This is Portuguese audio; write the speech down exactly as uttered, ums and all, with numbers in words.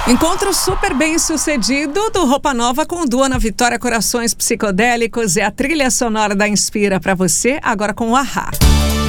Encontro super bem sucedido do Roupa Nova com o duo Ana Vitória, Corações Psicodélicos. É a trilha sonora da Inspira pra você, agora com o A-ha.